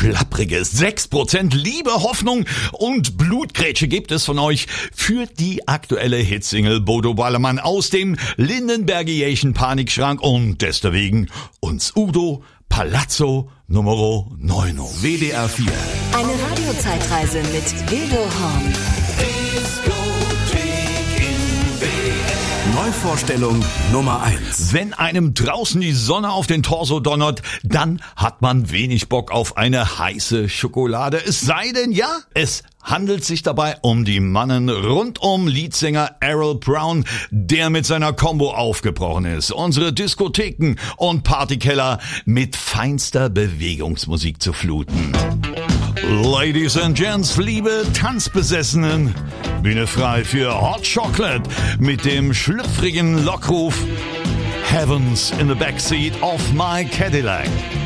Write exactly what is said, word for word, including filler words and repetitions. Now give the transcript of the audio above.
Schlappriges. sechs Prozent Liebe, Hoffnung und Blutgrätsche gibt es von euch für die aktuelle Hitsingle Bodo Ballermann aus dem Lindenbergiation Panikschrank und deswegen uns Udo Palazzo Numero neun. W D R vier. Eine Radiozeitreise mit Wildo Horn. Neuvorstellung Nummer eins. Wenn einem draußen die Sonne auf den Torso donnert, dann hat man wenig Bock auf eine heiße Schokolade. Es sei denn, ja, es handelt sich dabei um die Mannen rund um Leadsänger Errol Brown, der mit seiner Combo aufgebrochen ist, unsere Diskotheken und Partykeller mit feinster Bewegungsmusik zu fluten. Ladies and Gents, liebe Tanzbesessenen, Bühne frei für Hot Chocolate mit dem schlüpfrigen Lockruf Heavens in the Backseat of my Cadillac.